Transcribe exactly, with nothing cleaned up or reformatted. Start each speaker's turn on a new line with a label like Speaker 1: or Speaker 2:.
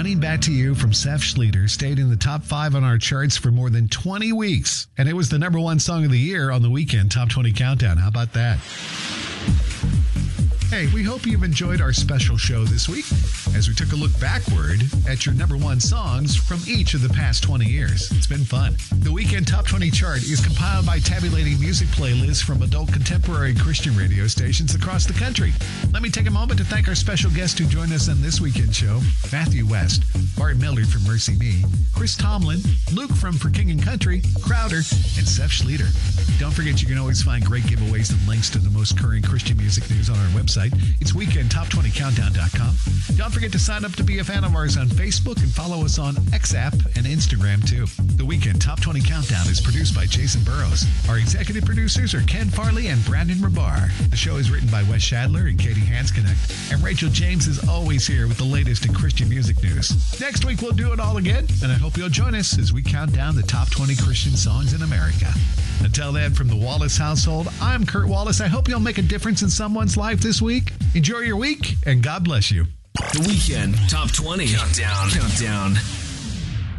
Speaker 1: Running Back to You from Seth Schleter stayed in the top five on our charts for more than twenty weeks. And it was the number one song of the year on the Weekend Top twenty Countdown. How about that? Hey, we hope you've enjoyed our special show this week as we took a look backward at your number one songs from each of the past twenty years. It's been fun. The Weekend Top twenty chart is compiled by tabulating music playlists from adult contemporary Christian radio stations across the country. Let me take a moment to thank our special guests who joined us on this weekend show: Matthew West, Bart Millard from Mercy Me, Chris Tomlin, Luke from For King and Country, Crowder, and Seth Schleter. Don't forget you can always find great giveaways and links to the most current Christian music news on our website. It's weekend top twenty countdown dot com. Don't forget to sign up to be a fan of ours on Facebook and follow us on X App and Instagram too. The Weekend Top twenty Countdown is produced by Jason Burrows. Our executive producers are Ken Farley and Brandon Rabar. The show is written by Wes Shadler and Katie Hansknecht. And Rachel James is always here with the latest in Christian music news. Next week we'll do it all again, and I hope you'll join us as we count down the top twenty Christian songs in America. Until then, from the Wallace household, I'm Kurt Wallace. I hope you'll make a difference in someone's life this week. Enjoy your week, and God bless you.
Speaker 2: The Weekend Top twenty Countdown. Countdown.